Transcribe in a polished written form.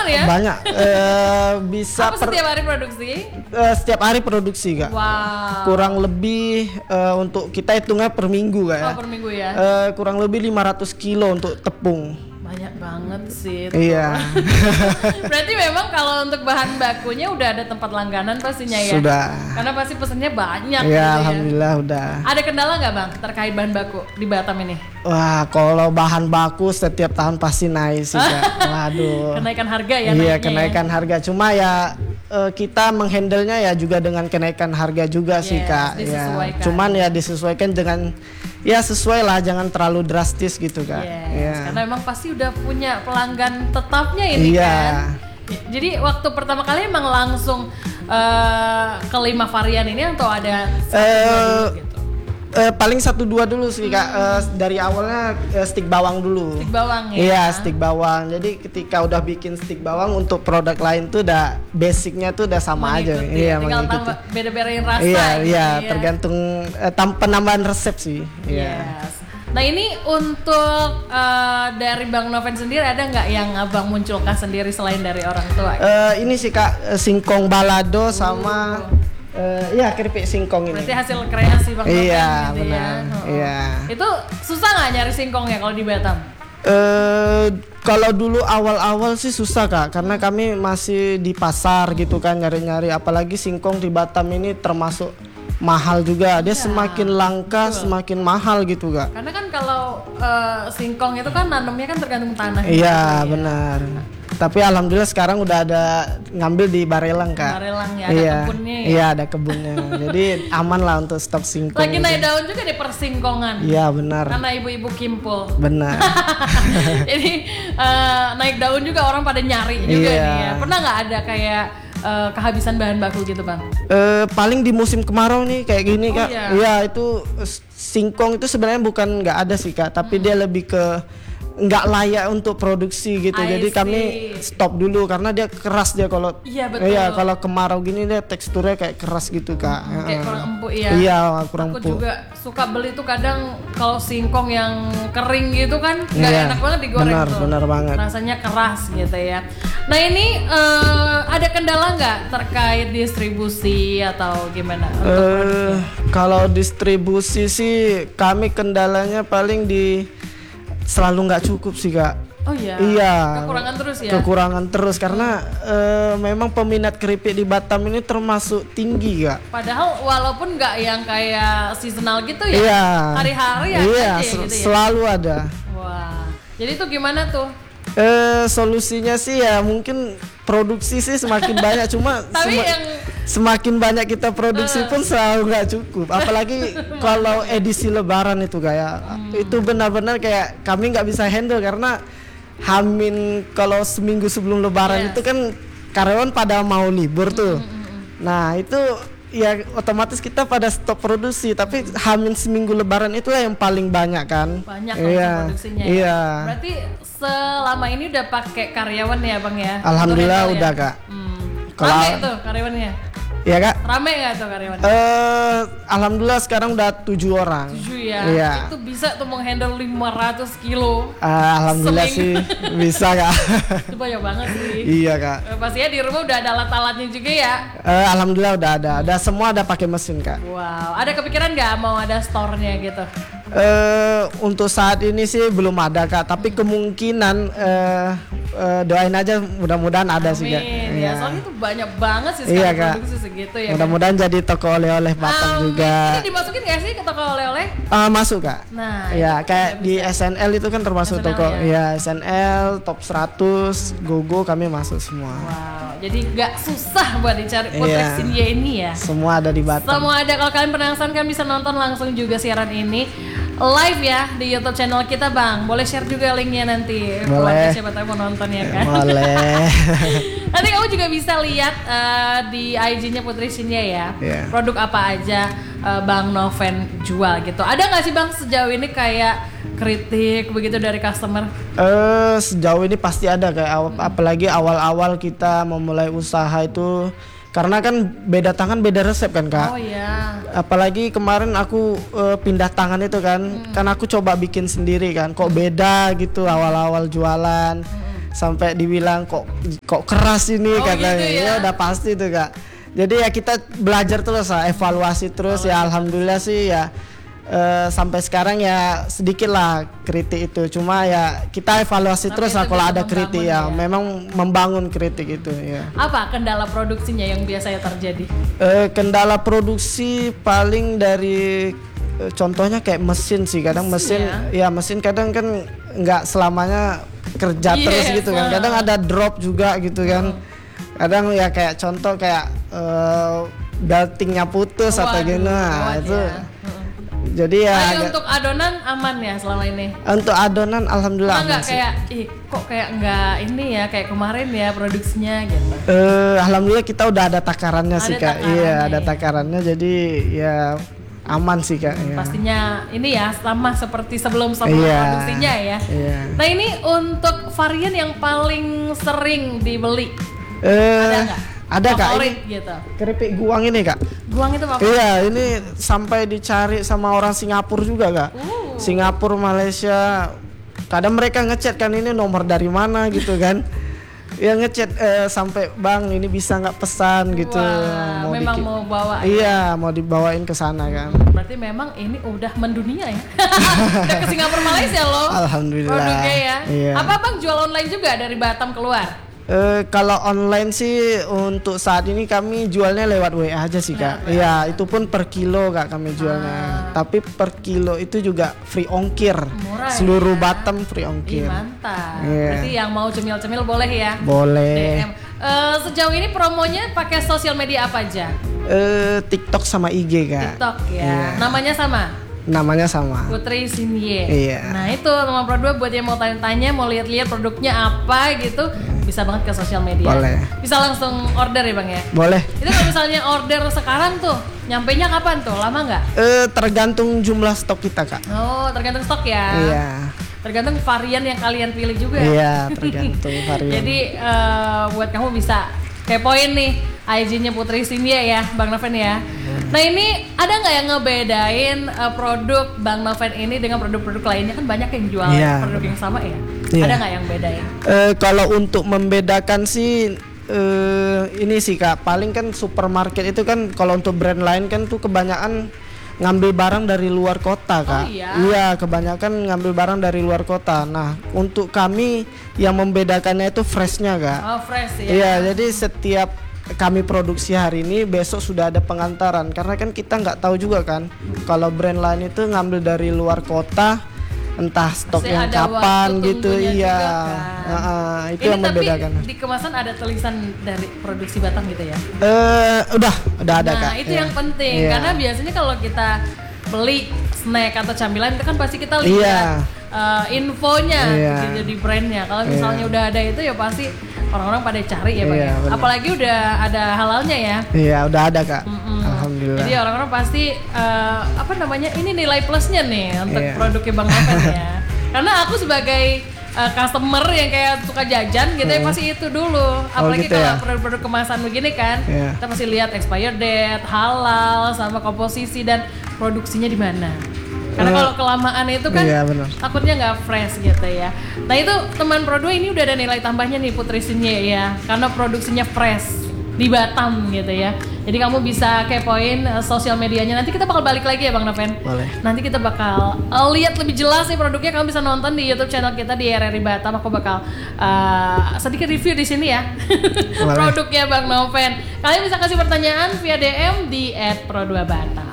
ya? Banyak. Bisa setiap hari produksi? Setiap hari produksi Kak. Wow. Kurang lebih untuk kita hitungnya per minggu Kak ya. Per minggu ya. Kurang lebih 500 kilo untuk tepung. Banyak banget sih. Iya. Berarti memang kalau untuk bahan bakunya udah ada tempat langganan pastinya ya? Sudah. Karena pasti pesennya banyak Ya, gitu alhamdulillah udah. Ada kendala nggak Bang terkait bahan baku di Batam ini? Wah, kalau bahan baku setiap tahun pasti naik sih Kak. Waduh. Kenaikan harga ya? Iya, kenaikan harga. Cuma ya kita menghandlenya ya juga dengan kenaikan harga juga sih Kak. Ya. Cuman ya disesuaikan dengan ya sesuai lah, jangan terlalu drastis gitu Kak. Karena memang pasti udah punya pelanggan tetapnya ini kan. Jadi waktu pertama kali emang langsung ke 5 varian ini atau ada gitu? Paling 1-2 dulu sih Kak. Dari awalnya stik bawang dulu. Stik bawang ya? Iya, stik bawang. Jadi ketika udah bikin stik bawang untuk produk lain tuh udah basicnya tuh udah sama aja. Iya, tinggal mengikuti. tambah beda-bedain rasa. Iya, tergantung penambahan resep sih. Yes. Nah ini untuk dari Bang Noven sendiri ada nggak yang abang munculkan sendiri selain dari orang tua? Ini sih Kak, singkong balado sama iya keripik singkong ini. Berarti hasil kreasi Bang Noven iya, gitu benar. ya? Iya. Itu susah nggak nyari singkongnya kalau di Batam? Kalau dulu awal-awal sih susah Kak, karena kami masih di pasar gitu kan nyari-nyari. Apalagi singkong di Batam ini termasuk mahal juga, dia semakin langka semakin mahal gitu Kak. Karena kan kalau singkong itu kan nanamnya kan tergantung tanah. Iya gitu, benar. Tapi alhamdulillah sekarang udah ada ngambil di Barelang Kak. Barelang ya, ada kebunnya ya. Iya ada kebunnya. Jadi aman lah untuk stok singkong. Lagi naik daun juga di persingkongan. Iya benar. Karena ibu-ibu kimpul. Benar. Jadi naik daun juga orang pada nyari juga nih ya. Pernah nggak ada kayak kehabisan bahan baku gitu Bang? Paling di musim kemarau nih kayak gini Kak. Iya. Iya itu singkong itu sebenarnya bukan nggak ada sih Kak, tapi dia lebih ke nggak layak untuk produksi gitu. Jadi kami stop dulu karena dia keras dia kalau kalau kemarau gini dia teksturnya kayak keras gitu Kak. Kayak kurang empuk ya. Iya kurang empuk. Aku juga suka beli tuh kadang kalau singkong yang kering gitu kan nggak enak banget digoreng tuh. Benar banget. Rasanya keras gitu ya. Nah ini ada kendala nggak terkait distribusi atau gimana? Kalau distribusi sih kami kendalanya paling selalu nggak cukup sih Kak. Oh iya. Iya. Kekurangan terus ya. Kekurangan terus karena memang peminat keripik di Batam ini termasuk tinggi Kak. Padahal walaupun nggak yang kayak seasonal gitu ya. Iya. Hari-hari aja gitu ya. Selalu ada. Wah. Jadi itu gimana tuh? Solusinya sih ya mungkin produksi sih semakin banyak cuma semakin banyak kita produksi pun selalu nggak cukup, apalagi kalau edisi lebaran itu kayak itu benar-benar kayak kami nggak bisa handle karena kalau seminggu sebelum lebaran itu kan karyawan pada mau libur tuh. Nah itu ya otomatis kita pada stop produksi, tapi hamin seminggu lebaran itulah yang paling banyak kan. Banyak produksinya ya. Berarti selama ini udah pakai karyawan ya Bang ya? Alhamdulillah udah Kak. Rame tuh karyawannya? Iya Kak. Rame nggak tuh karyawannya? Alhamdulillah sekarang udah 7 orang. 7 ya? Iya. Itu bisa tuh menghandle 500 kilo. Alhamdulillah sih bisa Kak. Itu banyak banget sih. Iya Kak. Pastinya di rumah udah ada alat-alatnya juga ya? Alhamdulillah udah ada semua, ada pakai mesin Kak. Wow, ada kepikiran nggak mau ada store-nya gitu? Untuk saat ini sih belum ada Kak, tapi kemungkinan doain aja mudah-mudahan ada sih Kak. Ya, soalnya itu banyak banget sih sekarang produksi segitu ya. Mudah-mudahan jadi toko oleh-oleh Batam juga. Ini dimasukin nggak sih ke toko oleh-oleh? Masuk Kak. Nah, ya kayak di SNL itu kan termasuk SNL, toko ya SNL, Top 100, GoGo kami masuk semua. Wow, jadi nggak susah buat dicari Putri Cynthia ini ya. Semua ada di Batam. Semua ada. Kalau kalian penasaran kan bisa nonton langsung juga siaran ini live ya di YouTube channel kita Bang. Boleh share juga linknya nanti. Boleh. Siapa tahu mau nonton ya kan. Boleh. Nanti kamu juga bisa lihat di IG-nya Putri Cynthia ya. Produk apa aja Bang Noven jual gitu. Ada nggak sih Bang sejauh ini kayak kritik begitu dari customer? Sejauh ini pasti ada kayak apalagi awal-awal kita memulai usaha itu. Karena kan beda tangan beda resep kan Kak. Oh iya. Apalagi kemarin aku pindah tangan itu kan, kan aku coba bikin sendiri kan, kok beda gitu awal-awal jualan. sampai dibilang kok keras ini katanya. Gitu ya? Ya udah pasti tuh Kak. Jadi ya kita belajar terus lah, evaluasi terus ya alhamdulillah sih ya. Sampai sekarang ya sedikit lah kritik itu, cuma ya kita evaluasi terus lah kalau ada kritik ya, memang membangun kritik itu ya. Apa kendala produksinya yang biasanya terjadi? Kendala produksi paling dari contohnya kayak mesin sih, kadang mesin kadang kan nggak selamanya kerja terus gitu kan, kadang ada drop juga gitu kan, kadang ya kayak contoh kayak beltingnya putus atau gimana itu. Jadi ya untuk adonan aman ya selama ini? Untuk adonan alhamdulillah aman sih. Kok kayak nggak ini ya kayak kemarin ya produksinya gitu. Alhamdulillah kita udah ada takarannya sih Kak. Iya, ada takarannya jadi ya aman sih Kak. Ya. Pastinya ini ya sama seperti sebelum produksinya ya. Iya. Nah, ini untuk varian yang paling sering dibeli. Ada nggak? Ada favorit, Kak, ini gitu. Keripik guang ini Kak. Guang itu apa? Iya, ini sampai dicari sama orang Singapura juga Kak. Singapura, Malaysia, kadang mereka ngechat kan ini nomor dari mana gitu kan. Ya ngechat sampai Bang ini bisa nggak pesan gitu. Mau bawa. Iya, mau dibawain ke sana kan. Berarti memang ini udah mendunia ya. Udah ke Singapura, Malaysia loh. Alhamdulillah. Produknya ya. Iya. Apa Bang jual online juga dari Batam keluar? Kalau online sih untuk saat ini kami jualnya lewat WA aja sih Kak. Iya, itu pun per kilo Kak kami jualnya. Tapi per kilo itu juga free ongkir. Murah seluruh ya? Batam free ongkir. Mantap. Yeah. Berarti yang mau cemil-cemil boleh ya? Boleh. DM. Sejauh ini promonya pakai sosial media apa aja? TikTok sama IG Kak. TikTok ya. Yeah. Namanya sama? Namanya sama. Putri Sinye. Iya. Nah itu teman Pro2 buat yang mau tanya-tanya, mau lihat-lihat produknya apa gitu, bisa banget ke sosial media. Boleh. Bisa langsung order ya Bang ya? Boleh. Itu kalau misalnya order sekarang tuh, nyampenya kapan tuh? Lama nggak? Tergantung jumlah stok kita Kak. Oh, tergantung stok ya? Iya. Tergantung varian yang kalian pilih juga. Iya, tergantung varian. Jadi buat kamu bisa kepoin nih IG-nya Putri Sinye ya, Bang Noven ya. Nah ini ada nggak yang ngebedain produk Bang Noven ini dengan produk-produk lainnya? Kan banyak yang jual produk yang sama ya. Ada nggak yang bedain? Kalau untuk membedakan sih ini sih Kak, paling kan supermarket itu kan kalau untuk brand lain kan tuh kebanyakan ngambil barang dari luar kota Kak. Oh, iya? Iya, kebanyakan ngambil barang dari luar kota. Nah untuk kami yang membedakannya itu freshnya Kak. Oh fresh ya? Iya, jadi setiap kami produksi hari ini besok sudah ada pengantaran, karena kan kita nggak tahu juga kan kalau brand lain itu ngambil dari luar kota, entah stok yang kapan gitu. Iya kan? Itu ini yang membedakan. Di kemasan ada tulisan dari produksi Batam gitu ya? Udah ada Kak. Nah itu yang penting karena biasanya kalau kita beli snack atau camilan itu kan pasti kita lihat infonya jadi brandnya. Kalau misalnya udah ada itu ya pasti orang-orang pada cari ya Bang ya. Apalagi udah ada halalnya ya. Iya udah ada Kak. Alhamdulillah. Jadi orang-orang pasti ini nilai plusnya nih untuk produknya Bang Noven ya. Karena aku sebagai customer yang kayak suka jajan gitu ya pasti itu dulu. Apalagi gitu kalau produk-produk kemasan begini kan kita pasti lihat expired date, halal, sama komposisi dan produksinya di mana. Karena kalau kelamaan itu kan takutnya nggak fresh gitu ya. Nah itu teman Pro2 ini udah ada nilai tambahnya nih Putri Sinye ya, karena produksinya fresh di Batam gitu ya. Jadi kamu bisa kepoin sosial medianya. Nanti kita bakal balik lagi ya Bang Noven. Boleh. Nanti kita bakal lihat lebih jelas nih produknya. Kamu bisa nonton di YouTube channel kita di RRI Batam. Aku bakal sedikit review di sini ya produknya Bang Noven. Kalian bisa kasih pertanyaan via DM di @pro2batam.